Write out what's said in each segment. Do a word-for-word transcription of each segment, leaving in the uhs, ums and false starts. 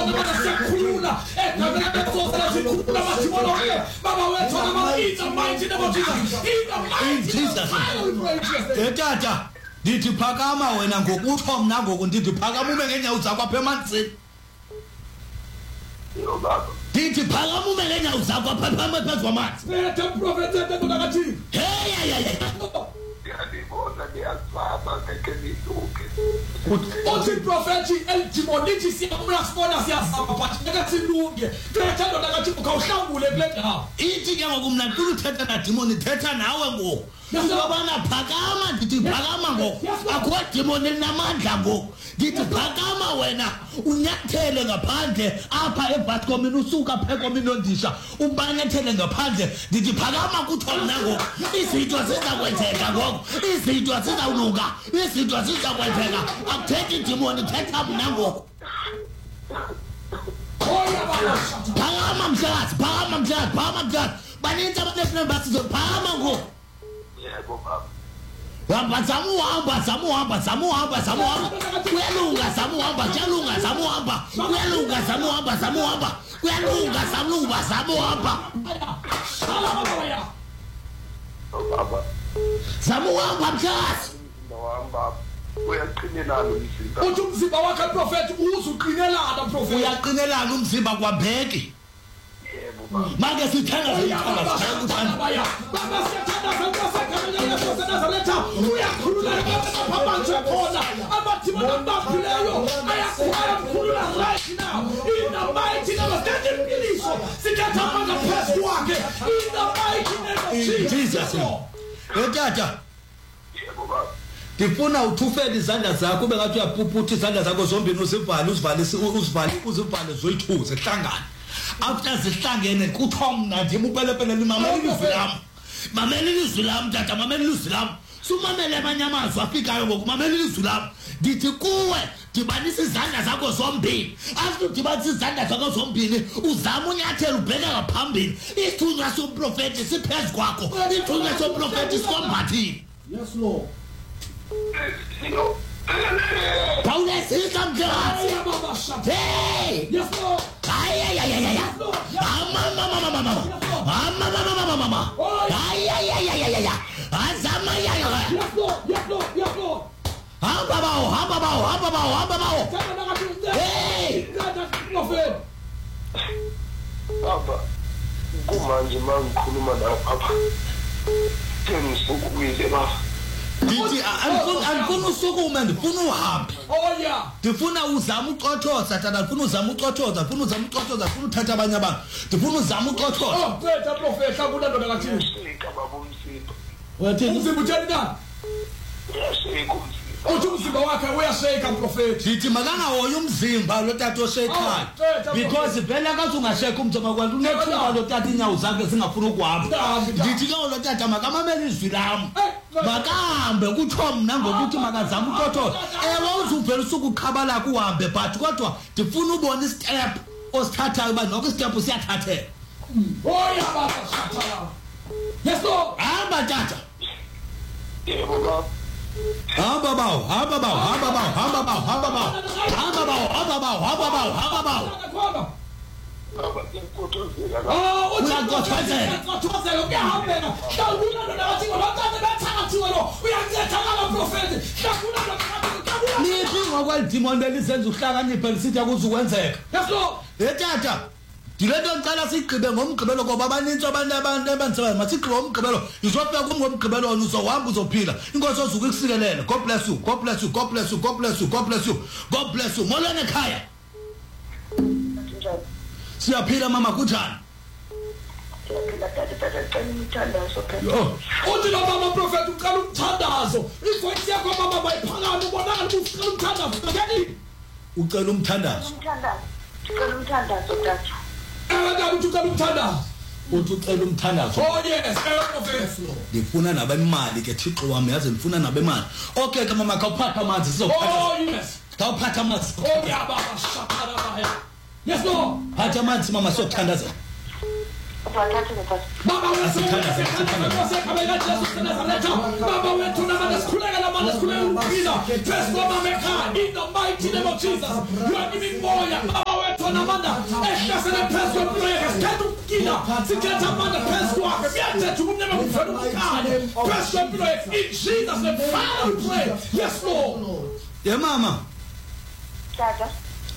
wethu namana siyakhulula egameni leNkosi sikhulula amathimolo onke baba wethu namana in the mighty name of Jesus in the mighty name of Jesus. Tata ndithi phakama wena ngokutho mna ngoku ndithi phakama ume ngenyawo zakho apha emanzini. Yo baba. Ndithi phakama ume ngenyawo zakho apha phezu kwamanzi. Lethe prophet ethe nakathi. Hey hey hey. Ngiyabona ngiyazama ngeke niluke. Uthi prophet eldimonithi siyamula sibona siyazama but nakathi lunge. Lethe ndo nakathi ukhawuhlangule kule ndawo. Ithi ke ngoku mna kulo uthetha na demon thetha nawe ngoku. Ngiyabona phakama ndithi phakama ngoku. Akho demon elinamandla ngoku. Ndithi phakama wena unyathele ngaphandle apha eBatkomini usuka phekomini ondisha ubanyathele ngaphandle ndithi phakama kuthona ngoku izinto zizakwenzeka ngoku izinto zizawunuka izinto zizakwenzeka akuthethi demon thetha mna ngoku. Phakama mhlakazi phakama mhlakazi phakama mhlakazi baninzi abanefuna basizo phakama ngoku. Yebo baba. Hamba zamu hamba zamu hamba zamu hamba zamu hamba kuyalunga zamu hamba kuyalunga zamu hamba kuyalunga zamu hamba zamu hamba kuyalunga zamu zamu hamba Baba. zamu hamba mhlakazi Ndawamba uyaqinelana umzimba. Uthi umzimba wakhe prophet uzuqinelana prophet. Uyaqinelana umzimba kwabheki. Yebo baba. Make sithanga sithanga sithanga baba siyathanda sentosekhanya lesosenazaletha uyakhulula lapha khona abathima nabaphileyo ayakhulula mkhulula right now in the mighty name of Jesus sithatha amandla phezu kwakhe in the mighty name of Jesus. Etata Yebo baba. ndifuna uthufele izandla zakho ube ngathi uyaphuputha izandla zakho zombini uzivale uzivale uzivale uzivale zoyithuze hlangana. After zihlangene kuthiwa mna ndim upelepele limamela ilizwi lam mamela ilizwi lam tata mamela ilizwi lam sumamele amanye amazwi afikayo ngoku mamela ilizwi lam ndithi kuwe dibanisa izandla zakho zombini after udibanisa izandla zakho zombini uzama unyathela ubheka ngaphambili isithunywa somprofeti siphezu kwakho isithunywa somprofeti sikombathile. Yes Lord. Paulus ikamdlazi hey Yes Lord. ay ay ay ay ay mama mama mama mama mama mama mama mama ay ay ay ay ay azama ya ya Yes Lord. Yes Lord. Yes Lord. hamba bawo hamba bawo hamba bawo hamba bawo hey prophet. Baba. Kumanje mangikhuluma nawe papa. Ngisukuwile baba. ndithi andifuna andifuna usukuma ndifuna uhambe. Oh yeah. Ndifuna uzama ucothoza tata ndifuna uzama ucothoza ndifuna uzama ucothoza ndifuna uthatha abanye abantu ndifuna uzama ucothoza. Oh phetha prophet akuna ndo nakathi. Ngiyashika baba umzimba. Wathini Umzimba utheni na? Ngiyashika umzimba. Uthi umzimba wakhe uyasheka prophet. ndithi makangahoyi umzimba lo tata oshekayo because vele akathi ungasheka umzimba kwantu unethuba lo tata inyawo zakhe zingafuna ukuhamba. Ndithi ke lo tata makamamele izwi lam makahambe kuthiwa mna ngokuthi makazama ucothoza ewe uzuvela usuku ukhabala kuhambe but kodwa ndifuna ubona istep osithathayo uba noko istep siyathathela. Oh yeah baba shatala. Yes Lord. Hamba tata Yebo baba. hamba bawo hamba bawo hamba bawo hamba bawo hamba bawo hamba bawo hamba bawo hamba bawo hamba bawo. Baba ngikuthokozela. Oh uthi Uyakothozela. uyakothozela uyahambela. Hlawula ndo nakathi ngobathathe bathakathi wena uyancedakala prophet. Hlawula ndo nakathi Lithi ngokwalidimoni elisenza uhlakaniphe lisithi akuzukwenzeka. Yes Lord. Etata dilento ngicela sigqibe ngomgqibelo ngoba abaninzi abantu abantu abandisebenza masigqibe ngomgqibelo izofika kum ngomgqibelo wona uzohamba uzophila inkosi ozuke ikusikelele. God bless you God bless you God bless you God bless you God bless you God bless you molweni ekhaya siyaphila mama kunjani. Phela tata tata cela umthandazo phela. Oh Uthi lo mama prophet uqala umthandazo. Ivoice yakho mama bayiphakama ubonakala uqala umthandazo. Ngani? ucela umthandazo. Umthandazo. Cela umthandazo tata. Abantwana uthi uqala umthandazo. Uthi ucela umthandazo. Oh yes, prophet. Ndifuna nabemali ke Thixo wami yazi ndifuna nabemali. Okay ke mama khawuphatha amanzi sizophatha. Oh yes. Khawuphatha amanzi. Oh yeah baba shatala baya. Yes Lord. Phatha amanzi mama sokuthandaza. Bathathe ngephasi. Baba wethu usekhaya Jesu senazaletha. Baba wethu namanje sikhuleka namanje sikhuleka ukuphila. Phezu kwamama ekhaya in the mighty name of Jesus. You are giving more. Baba wethu namanda ehlasele phezu kwempilo yakhe sithetha ukukila sithetha amanda phezu kwakhe kuyathetha ukumnyama kuvela umkhaya phezu kwempilo yakhe in Jesus name. Father, we pray. Yes, Lord. Ye mama Tata.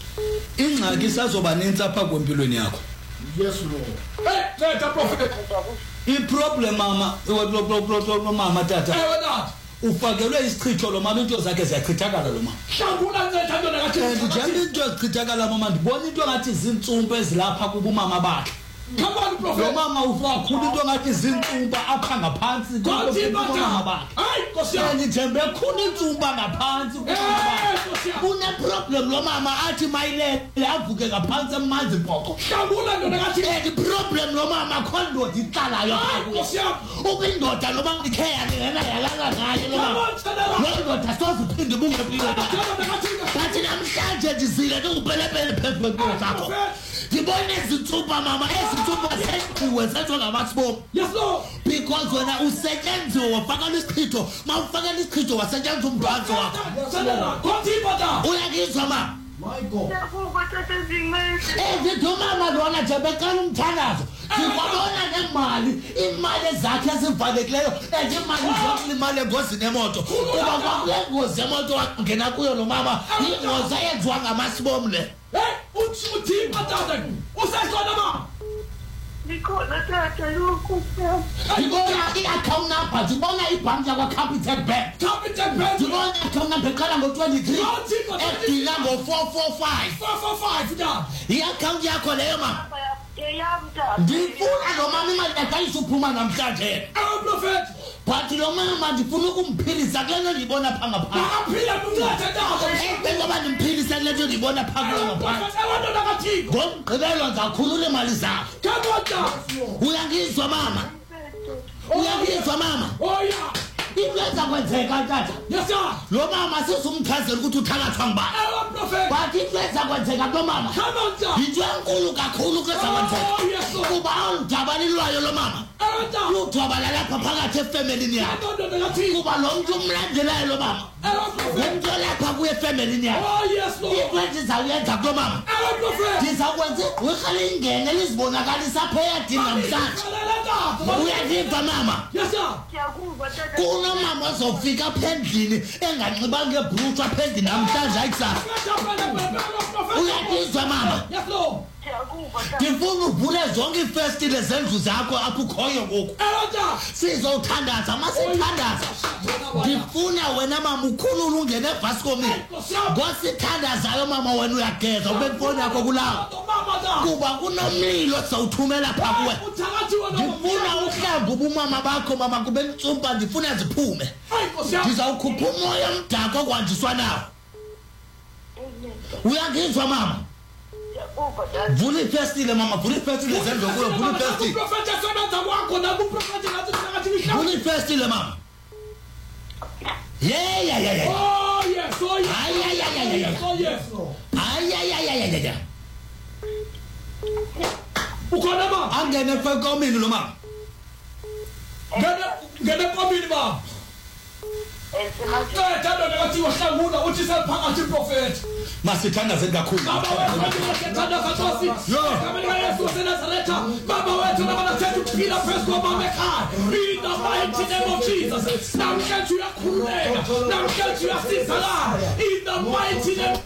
ingxaki sazoba nensi apha kwempilweni yakho. Yes, Lord. Hey, thetha prophet. I-problem mama lo mama tata Ewe nathi. ufakelwe isichitho lo mama into zakhe ziyachithakala lo mama. Hlangula ncetha ntona And kaThixo. njengoba into ezichithakala mama ndibona into ngathi izintsumpa ezilapha kuba umama bakhe. Come on, Lo prophet. mama ufakhula into ngathi izintsumpa apha ngaphansi Kwathi kumama bata. bakhe. Hayi Nkosi yami. Ngithembe khona intsumpa ngaphansi kumama Eh, bakhe. Nkosi yami. Une problem lo mama athi mayilele avuke ngaphansi emanzi bhoko. Hlangula ntona kaThixo. The problem lo mama khondoda ihlalayo Hayi pha. Nkosi yami. Ubindoda lo mama ikhe yalingena yalala ngayo lo Come mama. on, Tadala. Lo ndoda soze uphinde ubunge empilweni. Ntona kaThixo. Bathi namhlanje ndizile ndikupelepele phezu kwempilo zakho. Ndibona izintsumpa mama ezintsumpa senziwe senziwe ngamathbomu. Yes, Lord. Because wena usetyenziwe wafakela isichitho mawufakela isichitho wasetyenza umbhanso wakho. Tadala. Kwathi bata. Uyangizwa mama? My God. Yakuba tata zingazi. Ezithi umama lona nje becala umthandazo sikwabona nemali imali zakhe ezivalekileyo and imali zokulimali engozini emoto kuba kwakule ngozi emoto wangena kuyo lo mama ingozi eyenziwa ngamasibomu le. Hey, uthi uthi bata. Usahlona ma. Nikhona tata lokhu. Ndibona i-account number ndibona ibhanki yakwa-Capitec Bank Captain Ben. ndibona i-account number eqala ngo-twenty-three egcina ngo-four four five. Four four five da. i-account yakho leyo mama Yeyamda. ndifuna lo mama imali yakhe ayisuphuma namhlanje Ewe prophet. but lo mama ndifuna ukumphilisa kule nto ndiyibona pha ngaphandle. Akaphila kumncede ndawo. Bengoba ndimphilise kule nto ndiyibona pha kuyo ngaphandle. Prophet, ewe ntona kaThixo. Ngomgqibelo ndizakhulula imali zakho. Come on da. Uyangizwa mama? Uyangizwa mama? Oh yeah. Into ezakwenzeka tata. Yes sir. Lo mama sizumchazela ukuthi uthakathwa ngubani. Ewe prophet. But into ezakwenzeka kulo mama. Come on da. Yinto enkulu kakhulu kwezakwenzeka. Oh yes Lord. Kuba awudabalilwayo lo mama. Ewe da. Ludwabala lapha phakathi efemelini yakhe. Come on ntona kaThixo. Kuba lo muntu umlandelayo lo mama. Ewe prophet. Umntu lapha kuye efemelini yakhe. Oh yes Lord. Into endizawuyenza kulo mama. Ewe prophet. Ndizakwenza igqwirha lingene lizibonakalisa apha eyadini namhlanje. Uyaziva mama? Yes sir. Yakuba tata. Kunomama ozofika apha endlini enganxibanga ngebhrutshu apha endlini namhlanje ayikusasa. Uyakizwa mama? Yes Lord. Yakuba tata. Ndifuna uvule zonke iifestile zendlu zakho apho ukhoyo ngoku. Ewe da. Sizowuthandaza masithandaza. Ndifuna wena mama ukhulule ungene evaskomini. Ngosithandazayo mama wena uyageza ube ifoni yakho kulawo. Mama da. Kuba kunomlilo sawuthumela pha kuwe. Uthakathiwe noma. Ndifuna uhlamba ubumama bakho mama kube ntsumpa ndifuna ziphume. Hayi Nkosi yami. Ndizawukhupha umoya omdaka okwanjiswa nawo. Uyangizwa mama? Yakuba tata. Vula ifestile mama, vula ifestile zendlu kuyo, vula ifestile. Prophet esebenza kwakho nakuprofet ngathi ngathi mihla. Vula ifestile mama. Yeah yeah yeah yeah. Oh yes, oh yes. Ay ay ay ay ay. Oh yes. Ay ay ay ay ay ay. Ukhona ma? Angene efekomini lo mama. Ngene ngene komini ma. Esimathi. Thetha ntona kaThixo hlangula uthi sephakathi prophet. Masithandaze kakhulu. Baba wethu ngiyakethanda Nkosi. Yo. Kamela Yesu waseNazaretha. Baba wethu nabanathetha ukuphila phezu kwamama ekhaya. In the mighty name of Jesus. Namhlanje uyakhululeka. Namhlanje uyasizakala. In the mighty name.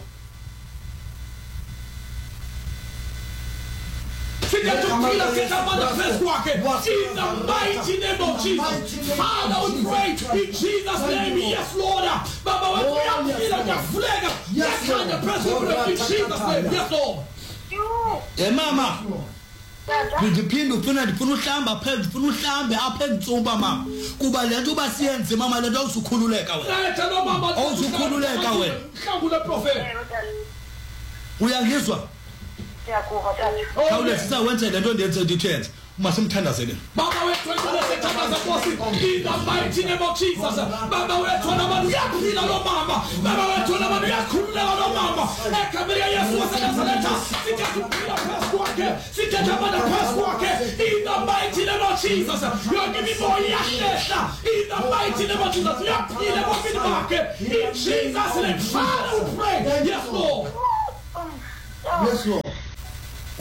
Sithetha ukuphila sikamana phezu kwakhe. In the mighty name of Jesus. Father, we pray in Jesus' name. Yes, Lord. Baba wethu uyaphila uyavuleka. Yakhanya phezu kwakhe in Jesus' name. Yes, Lord. You. Eh mama, Tata. ndiphinde ufuna ndifuna uhlamba phezulu, ndifuna uhlambe apha entsumpa mama. Kuba le nto uba siyenze mama le nto awuzukhululeka wena. Thetha nomama. Awuzukhululeka wena. Hlangula prophet. Ewe tata. Uyangizwa? Yakuba tata. Khawulezisa wenze le nto ndiyenze ndithenze. Masimthandazele. Baba wethu wethu Nkosi. In the mighty name of Jesus. Baba wethu nabantu uyaphila lo mama. Baba wethu nabantu uyakhululeka lo mama. Ekamela Yesu waseNazaretha. Sithetha ukuphila phezu kwakhe. Sithetha amandla phezu kwakhe. In the mighty name of Jesus. Yonke imimoya iyahlela. In the mighty name of Jesus. Uyaphila ebomini bakhe. In Jesus' name. Father, we pray. Yes, Lord. Yes, Lord.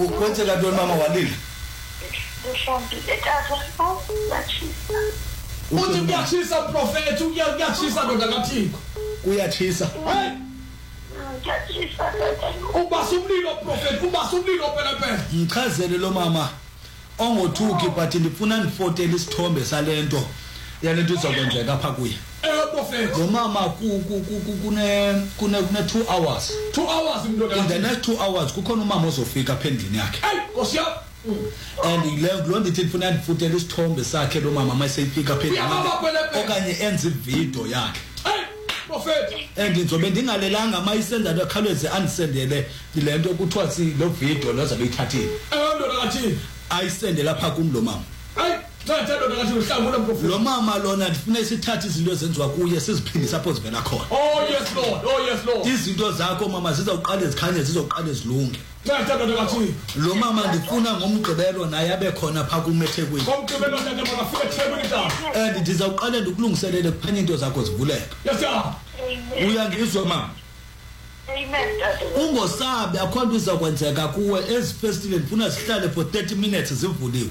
Kwenzeka ntoni mama walile? Ngihlambile tata. Oh, yachisa. Uthi kuyachisa prophet, kuyachisa ndoda kaThixo. Kuyachisa. Hey! Yachisa tata. Ubasa umlilo prophet, ubasa umlilo phela phela. Ngichazele lo mama ongothuki but ndifuna ndifotele isithombe salento. Yalento izokwenzeka apha kuye. Eh prophet. Lo mama ku kune kune kune two hours. two hours ndoda. In the next two hours kukhona umama ozofika apha endlini yakhe. Hey, Nkosi yami. And lo ndithi ndifuna ndifotele isithombe sakhe lo mama mayiseyifika apha endlini. Okanye enze ivideo yakhe. Hey, prophet. And ngizobe ndingalelanga mayisenda lokhalweze andisendele lento kuthiwa si lo video lozabe ithathile. Eh ndoda kaThixo. Ayisende lapha kum lo mama. Hey, thatha ndoda kaThixo uhlangula prophet. Lo mama lona ndifuna isithatha izinto ezenziwa kuye siziphindisa apho zivela khona. Oh yes Lord, oh yes Lord. Izinto zakho mama zizawuqala zikhanye zizoqala zilunge. Thatha ndoda kaThixo. Lo mama ndifuna ngomgqibelo naye abe khona pha kumethekwini. Ngomgqibelo tata makafika eThekwini tata. And ndizawuqala ndikulungiselele kuphanye into zakho zivuleke. Yes sir. Uyangizwa mama? Amen tata. Ungosabi akho nto izakwenzeka kuwe ezifestile ndifuna sihlale for thirty minutes zivuliwe.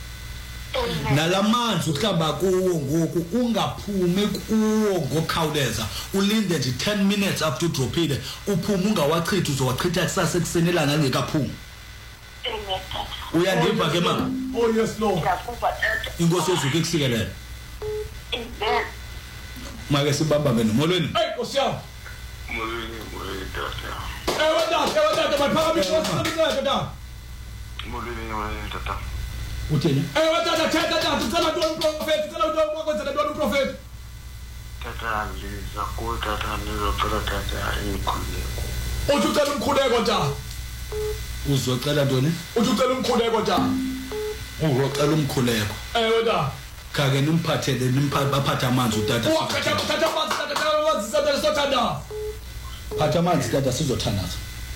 Nalamanzi uhlamba kuwo ngoku ungaphumi kuwo ngokhawuleza ulinde nje ten minutes after udropile uphuma ungawachithi uzowachitha kusasa ekuseni elanga lingekaphumi. Amen tata. Uyandiva ke mama? Oh yes Lord. Ngiyakuva tata. Inkosi ezuke kusikelela. Amen. Make sibambambe nomolweni. Hey Nkosi yami. Molweni molweni tata. Eh wena eh wena maphakamise wasinike tata. Molweni molweni tata. Uthini? Eh wena tata tata tata ucela ntoni prophet, ucela ntoni kwakwenzela ntoni prophet. Tata ndiza ku tata ndizocela tata imikhuleko. Uthi ucela umkhuleko tata. Uzocela ntoni? Uthi ucela umkhuleko tata. Uzocela umkhuleko. Eh wena. Khake nimphathele nimphathe baphathe amanzi utata. Wakhatha kuthatha amanzi tata tata amanzi tata sizothanda. Phatha amanzi tata sizothandaza.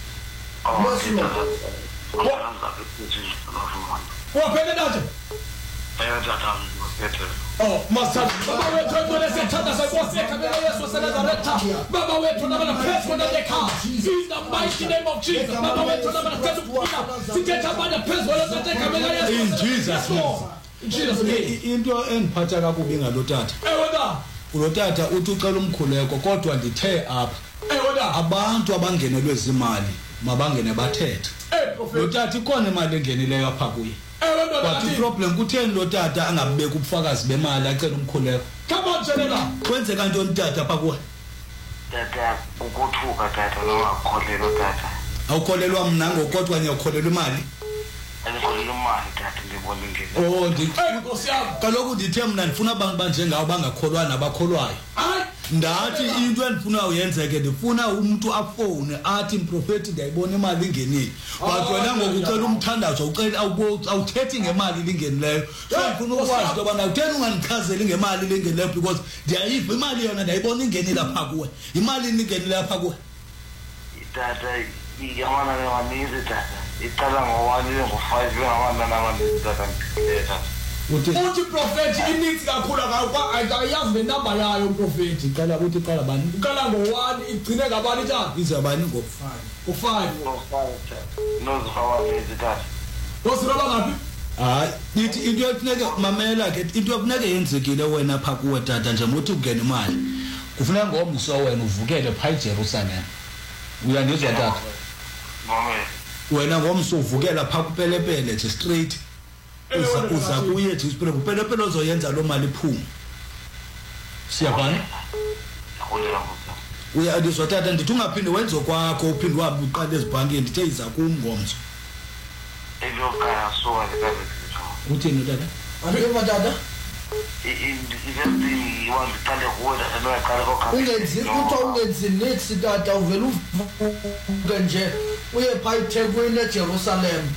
Oh, Yes, Lord. Wayenza ukuthi ngifuna. Waphele tata. Eh tata ngiphethe. Oh, master, baba wethu ngone sethanda sakhosi ekhaya Yesu seNazaretha. Baba wethu nabana praise for the car. In the mighty name of Jesus. Baba wethu nabana praise ukufika. Sithetha abana praise for the ekhaya Yesu. In Jesus name. In Jesus name. Into engiphatha kakubi ngalo tata. Eh wena. Ulo tata uthi ucela umkhuleko kodwa ndithe apha Eh wena. abantu abangenelwe izimali mabangene bathethe. Eh Lo prophet. tata ikhona imali engenileyo apha kuye. Eh wena But tata. iproblem kutheni lo tata angabibeka ubufakazi bemali acela umkhuleko. Come on Jelela. Kwenzeka ntoni tata apha kuwe? Tata ukuthuka tata nongakholelwa tata. Awukholelwa mna ngokodwa ngiyakholelwa imali. Andikholelwa imali tata ndibona ingene. Oh ndi Eh Nkosi yami. kaloku ndithe mna ndifuna abantu banjengawo bangakholwa nabakholwayo. Hayi. Ndathi into endifuna uyenzeke ndifuna umuntu afone athi mprofeti ndiyayibona imali ingenile but wena ngokucela umthandazo ucela awuthethi ngemali lingenileyo so ngifuna ukwazi into yobana utheni ungandichazeli ngemali lingenileyo because ndiyayiva imali yona ndiyayibona ingenile apha kuwe imali ingenile apha kuwe. Tata yamanani maninzi tata. Iqala ngo-one ibe ngo-five ibe ngamanani amaninzi tata tata. Uthi Uthi prophet ininzi kakhulu akakwa ayazi nenamba yayo prophet. iqala uthi iqala bani Uqala ngo-one igcine ngabani tata? izabani ngo Ngo-five. No-five tata. Nozifamaninzi tata. Dosiraba ngaphi? hayi ithi into efuneke mamela ke into efuneke yenzekile wena apha kuwe tata nje muthi ungena imali kufuneka ngomso wena uvukele pha eJerusalem uyandizwa tata Mama. wena ngomso uvukela pha kupelepele nje straight uza uza kuye nje isipele kupelepele ozoyenza lo mali iphume siyabona Ngikholelwa ngomso. uyandizwa tata ndithi ungaphinde wenze kwakho uphinde wabe uqale ezibhankini ndithe iza kum ngomso Elokhaya suka lekazekho. uthini tata Andiva tata. I-investing iwandiqale kuwe tata noyaqala kokha. Ungenzi kuthiwa ungenzi nix tata uvela uvuke nje uye pha eThekwini eJerusalem.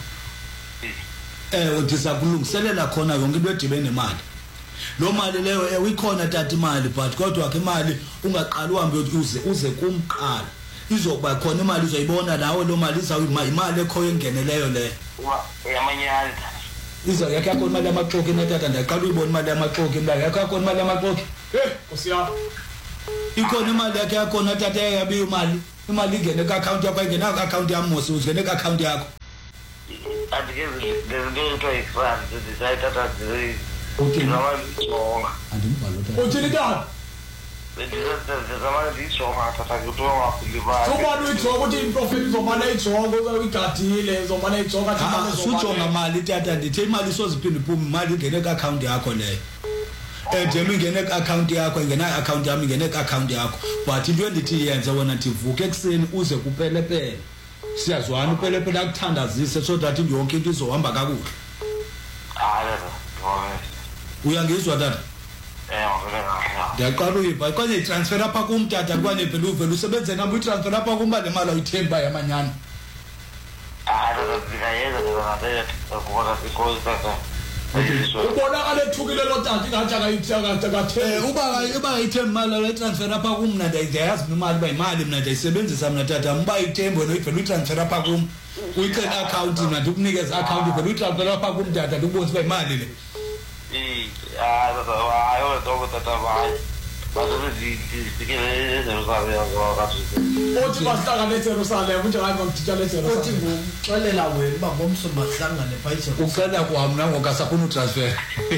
eh ndiza kulungiselela khona yonke into edibene nemali lo mali leyo eh uyikhona tata imali but kodwa ke imali ungaqali uhambe uze uze kumqala izokuba khona imali uzoyibona nawe lo mali izawuyima imali ekhoyo engeneleyo le Wa yamanyani tata. iza yakhe yakho imali yamaxoki netata ndiyaqala uyibona imali yamaxoki imali yakho yakho imali yamaxoki Eh Nkosi yami. ikhona imali yakhe yakhona tata yabiyo imali imali ingene ku-account yakho ingena ku-account yam mos uzingene ku-account yakho I think there's no to expand to decide that that's the Okay. no one andimbalota uthini tata zamane ndiyijonga thatha kuthiwa wafiliba sobani uyijonga ukuthi iprofeti izomane ijonga uyigadile izomane ijonga ah sujonga mali tata ndithe imali soziphinde iphume imali ingene ku-account yakho leyo eh jemi ingene ku-account yakho ingena account yami ingene ku-account yakho but into endithi yenze wena ndivuke ekuseni uze kupelepele siyazwana upelepele akuthandazise so that yonke into izohamba kakuhle hayi uyangizwa tata eh ngeke ngahle ndiyaqala uyiva kwanye itransfer apha kum tata kwanye phela uvela usebenze nami uyitransfer apha kum ba le mali ayithemba yamanyana hayi ndikayenza ndizanade kuba because tata ubonakala ethukile lo tata ingathi akayithe eh uba uba ayithemba mali le transfer apha kum mna ndiyayazi imali ba imali mna ndiyisebenzisa mna tata mba ithembo noyivela uyitransfer apha kum uyicela account mna ndikunikeza account ivela uyitransfer apha kum tata ndikubonisa ba imali le eh ah tata ayo to tata vai bazozi dikele ezozabe yakwazi uthi basihlangane eJerusalem njengathi ngomthitshana uthi eJerusalem ngixelela wena uba ngomso masihlangane phayise ucela kwami nangoku asafuna utransfer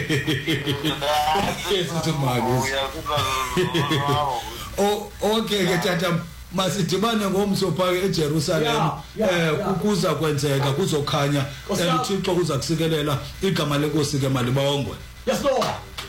esithi mali oh okay ke tata masidibane ngomso phaka eJerusalem eh kuza kwenzeka kuzokhanya uThixo uza kusikelela igama lenkosi ke mali bawongwe yes lord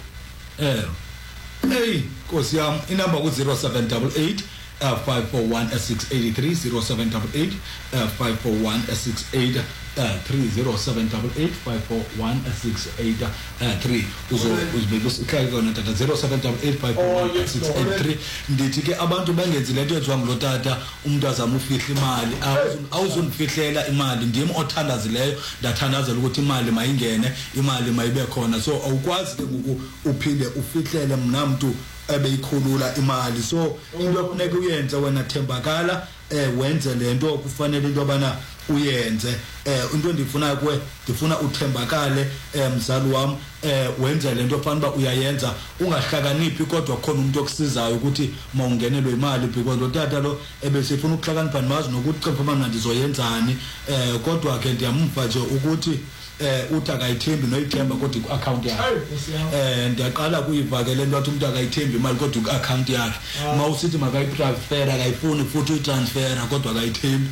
eh hey nkosi yami inamba ku zero seven eight eight five four one six eight three zero seven eight eight five four one six eight three zero seven eight eight five four one six eight three uzo uzibeka usikhaya kona tata zero seven eight five four one six eight three ndithi ke abantu bengenzi lento ethiwa ngilotata umuntu azama ufihla imali awuzunifihlela imali ndimi othandazileyo ndathandazela ukuthi imali mayingene imali mayibe khona so awukwazi ke ngoku uphinde ufihlele mna mntu ebeyikhulula imali so into ekufuneka uyenze wena thembakala eh wenze lento kufanele into bana uyenze eh into endifuna kuwe ndifuna uthembakale mzali wami eh wenze lento fanele ba uyayenza ungahlakaniphi kodwa khona umuntu okusizayo ukuthi mawungenelwe imali because lo tata lo ebesefuna ukuhlakanipha nimazi nokuthi cepha manje ndizoyenzani eh kodwa ke ndiyamva nje ukuthi eh uthi akayithembi noyithemba kodwa ku account yakhe eh ndiyaqala kuyivakele into athi umuntu akayithembi imali kodwa ku account yakhe mawusithi makayitransfer akayifuni futhi uyitransfera kodwa akayithembi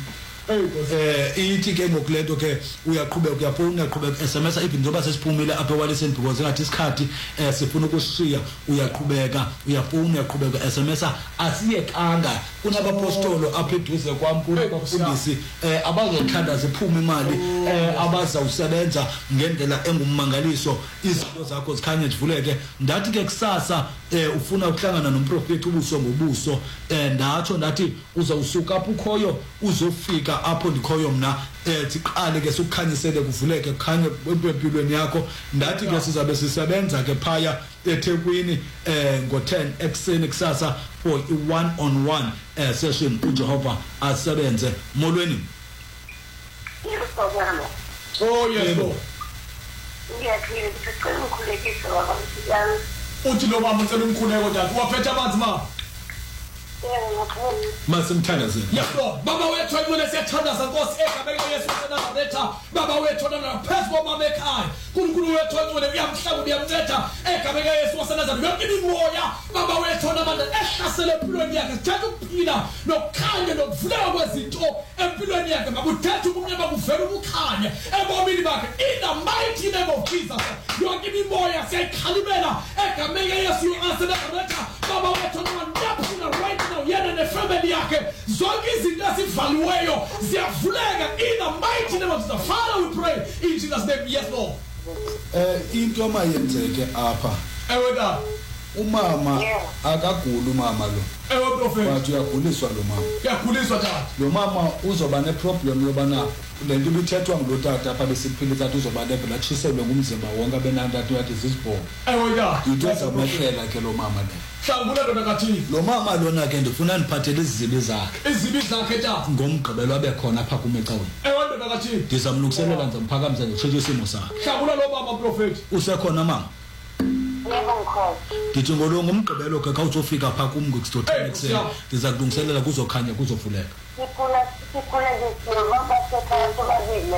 eh ithi ke ngokulento ke uyaqhubeka uyafuna uyaqhubeka S M S even njoba sesiphumile apha ewaleseni because ngathi isikhathi eh sifuna ukushiya uyaqhubeka uyafuna uyaqhubeka S M S asiyekanga kunabapostolo apha eduze kwami kunabafundisi eh abazothanda ziphume imali eh abazawusebenza ngendlela engummangaliso izinto zakho zikhanye zivuleke ndathi ke kusasa eh ufuna ukuhlangana nomprofeti ubuso ngobuso eh ndatsho ndathi uzawusuka apho ukhoyo uzofika apho ndikhoyo mna eh siqale ke sokukhanyisele kuvuleke kukhanye empilweni yakho ndathi ke sizabe sisebenza ke phaya eThekwini eh ngo ten ekseni kusasa for i one on one eh session uJehova asebenze molweni Yesibona. oh yes lord Ngiyaphila ngicela ukukhulekisa babamsiyami. uthi lo mama ucela umkhuleko tata waphethe amanzi ma Yebo ngaphuza. masimthandazeni yes lord baba wethu ayibone siyathandaza Nkosi egameni likaYesu weNazaretha baba wethu ona phezulu komama ekhaya uNkulunkulu wethu ongcwele uyamhlanga uyamnceda egameni likaYesu waseNazaretha yonke imimoya baba wethu ona manje ehlasele empilweni yakhe sithatha ukuphila nokukhanya nokuvuleka kwezinto empilweni yakhe makuthethe ubumnyama kuvela ubukhanya ebomini bakhe in the mighty name of Jesus yonke imimoya siyayikhalimela egameni likaYesu waseNazaretha baba wethu ona ndiyaphula right now yena nefamily yakhe zonke izinto ezivaliweyo ziyavuleka in the mighty name of the Father we pray in Jesus name yes Lord eh into mayenzeke apha ewe da umama akagula umama lo ewe prophet bathi uyaguliswa lo mama yaguliswa tata lo mama uzoba ne problem yobana lento ibithethwa ngilotata apha besiphilisa ukuthi uzoba level achiselwe ngumzimba wonke abenantathu yathi zisibhongo ewe da ngithoza amehlela ke lo mama le hlangula ndona kathini lo mama lona ke ndifuna niphathele izibi zakhe izibi zakhe tata ngomgqibelo abe khona apha kumecaweni ewe ndona kathini ndizamlungiselela ngizamphakamisa ngitshetshe isimo sakhe hlangula lo mama prophet usekhona mama Yebo ngikho. ngithi ngolo ngomgqibelo ke kawuzofika pha kum ngikustothela ekseni ndiza kulungiselela kuzokhanya kuzovuleka Sikhula sikhula nje ngoba sekhaya sobabili.